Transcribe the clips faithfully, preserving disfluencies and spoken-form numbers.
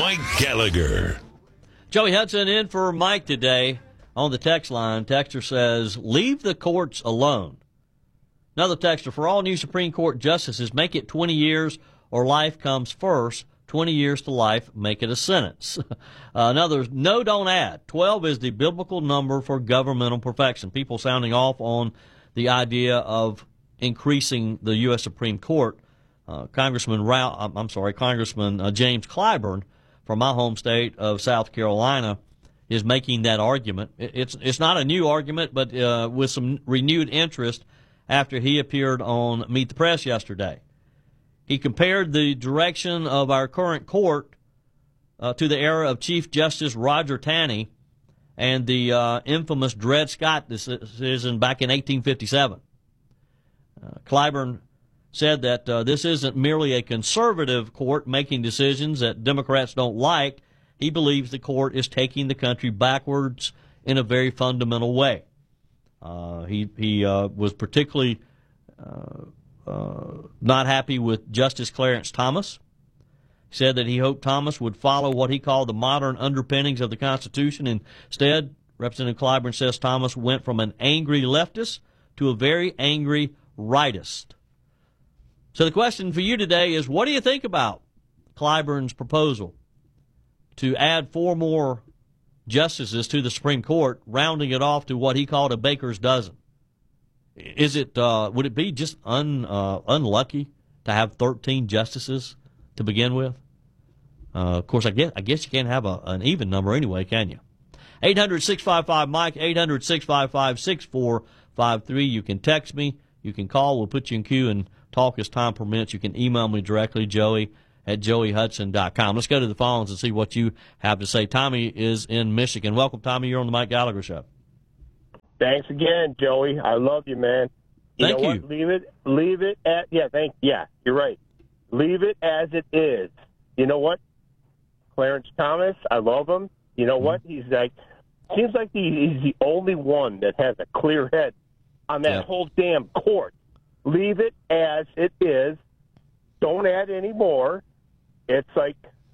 Mike Gallagher. Joey Hudson in for Mike today on the text line. Texter says, leave the courts alone. Another texter, for all new Supreme Court justices, make it twenty years or life comes first. twenty years to life, make it a sentence. uh, another, no, don't add. twelve is the biblical number for governmental perfection. People sounding off on the idea of increasing the U S Supreme Court. Uh, Congressman Rao, I'm sorry, Congressman uh, James Clyburn from my home state of South Carolina is making that argument. It's it's not a new argument, but uh, with some renewed interest after he appeared on Meet the Press yesterday. He compared the direction of our current court uh, to the era of Chief Justice Roger Taney and the uh, infamous Dred Scott decision back in eighteen fifty-seven. Uh, Clyburn said that uh, this isn't merely a conservative court making decisions that Democrats don't like. He believes the court is taking the country backwards in a very fundamental way. Uh, he he uh, was particularly uh, uh, not happy with Justice Clarence Thomas. He said that he hoped Thomas would follow what he called the modern underpinnings of the Constitution. Instead, Representative Clyburn says Thomas went from an angry leftist to a very angry rightist. So the question for you today is, what do you think about Clyburn's proposal to add four more justices to the Supreme Court, rounding it off to what he called a baker's dozen? Is it uh, would it be just un, uh, unlucky to have thirteen justices to begin with? Uh, of course, I guess I guess you can't have a, an even number anyway, can you? eight hundred, six five five, Mike, eight hundred, six five five, six four five three. You can text me. You can call. We'll put you in queue and talk as time permits. You can email me directly, Joey at joey hudson dot com. Let's go to the phones and see what you have to say. Tommy is in Michigan. Welcome, Tommy. You're on the Mike Gallagher Show. Thanks again, Joey. I love you, man. You thank know you. What? Leave it. Leave it at yeah. Thank yeah. You're right. Leave it as it is. You know what? Clarence Thomas, I love him. You know mm-hmm. what? He's like seems like he, he's the only one that has a clear head on that yeah. whole damn court. Leave it as it is. Don't add any more. It's like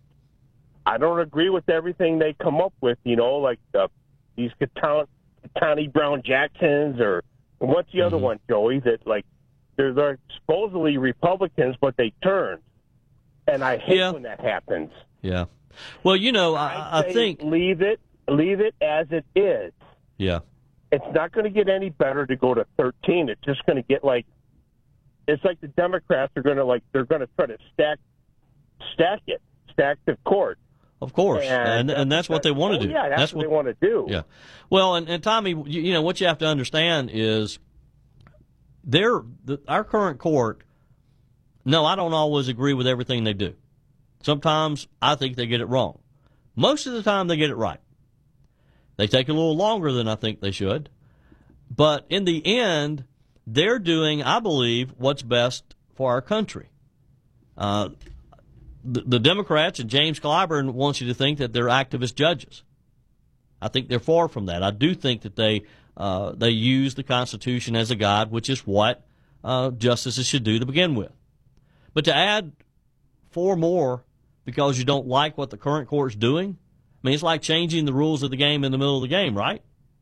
I don't agree with everything they come up with. You know, like uh, these Ketanji Brown Jacksons or what's the mm-hmm. other one, Joey? That like they're, they're supposedly Republicans, but they turned, and I hate yeah. when that happens. Yeah. Well, you know, I, I, I think leave it, leave it as it is. Yeah. It's not going to get any better to go to thirteen. It's just going to get like. It's like the Democrats are going to like they're going to try to stack, stack it, stack the court. Of course, and and, and that's what they want to oh, do. Yeah, that's, that's what, what they want to do. Yeah. Well, and, and Tommy, you, you know what you have to understand is, they're the, our current court. No, I don't always agree with everything they do. Sometimes I think they get it wrong. Most of the time, they get it right. They take a little longer than I think they should, but in the end, they're doing, I believe, what's best for our country. Uh, the, the Democrats and James Clyburn wants you to think that they're activist judges. I think they're far from that. I do think that they uh, they use the Constitution as a guide, which is what uh, justices should do to begin with. But to add four more because you don't like what the current court's doing, I mean, it's like changing the rules of the game in the middle of the game, right?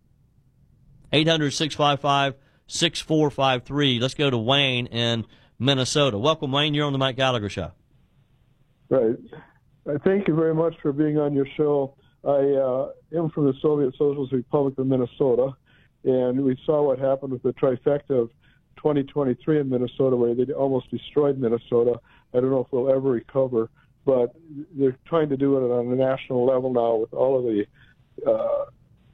eight hundred, six five five, six four five three. Let's go to Wayne in Minnesota. Welcome, Wayne. You're on the Mike Gallagher Show. Right. Uh, thank you very much for being on your show. I uh, am from the Soviet Socialist Republic of Minnesota, and we saw what happened with the trifecta of twenty twenty-three in Minnesota, where they almost destroyed Minnesota. I don't know if we'll ever recover, but they're trying to do it on a national level now with all of the uh,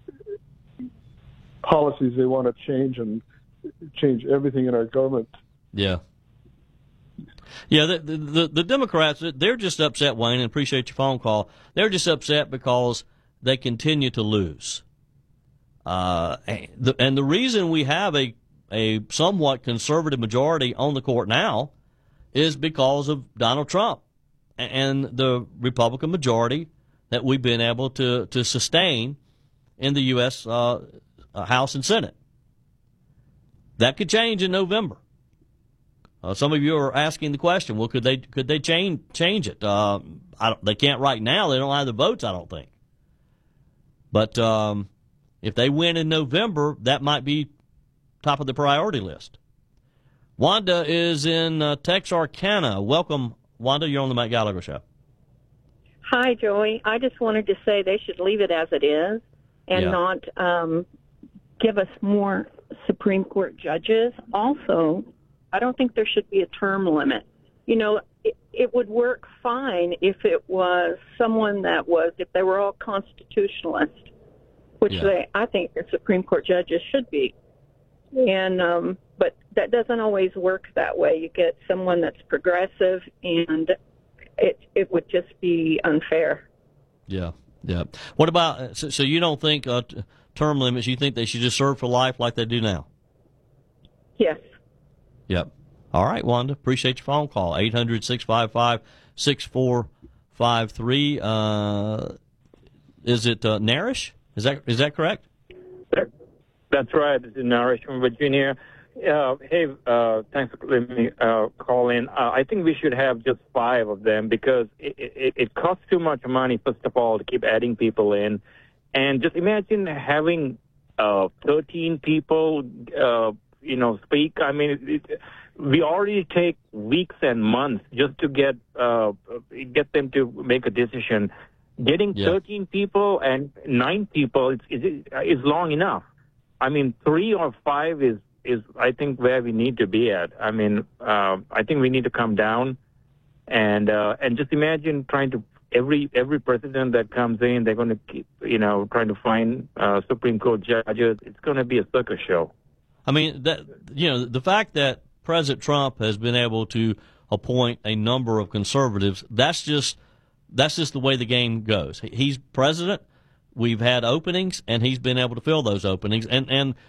policies they want to change and change everything in our government. Yeah. Yeah, the, the the Democrats, they're just upset, Wayne, and appreciate your phone call. They're just upset because they continue to lose. Uh, and, the, and the reason we have a, a somewhat conservative majority on the court now is because of Donald Trump and the Republican majority that we've been able to, to sustain in the U S Uh, House and Senate. That could change in November. Uh, some of you are asking the question, well, could they could they change change it? Uh, I don't, they can't right now. They don't have the votes, I don't think. But um, if they win in November, that might be top of the priority list. Wanda is in uh, Texarkana. Welcome, Wanda. You're on the Mike Gallagher Show. Hi, Joey. I just wanted to say they should leave it as it is and Yeah. not um, give us more Supreme Court judges. Also, I don't think there should be a term limit. You know, it, it would work fine if it was someone that was, if they were all constitutionalists, which Yeah. they, I think the Supreme Court judges should be. And um, but that doesn't always work that way. You get someone that's progressive, and it it would just be unfair. Yeah, yeah. What about, so, so you don't think uh, t- term limits, you think they should just serve for life like they do now? Yes. Yep. All right, Wanda. Appreciate your phone call. eight hundred, six five five, six four five three. Uh, is it uh, Narish? Is that is that correct? That's right. This is Narish from Virginia. Uh, hey, uh, thanks for letting me uh, call in. Uh, I think we should have just five of them because it, it, it costs too much money, first of all, to keep adding people in. And just imagine having uh, thirteen people, uh, you know, speak. I mean, it, it, we already take weeks and months just to get uh, get them to make a decision. Getting Yeah. thirteen people and nine people is, is, is long enough. I mean, three or five is, is I think, where we need to be at. I mean, uh, I think we need to come down and uh, and just imagine trying to every every president that comes in, they're going to keep, you know, trying to find uh, Supreme Court judges. It's going to be a circus show. I mean, that you know, the fact that President Trump has been able to appoint a number of conservatives, that's just that's just the way the game goes. He's president. We've had openings, and he's been able to fill those openings. And, and